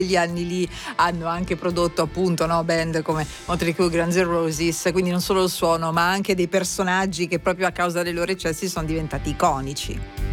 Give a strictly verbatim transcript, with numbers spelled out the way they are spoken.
quegli anni lì hanno anche prodotto appunto, no, band come Motley Crue, Guns N' Roses, quindi non solo il suono ma anche dei personaggi che proprio a causa dei loro eccessi sono diventati iconici.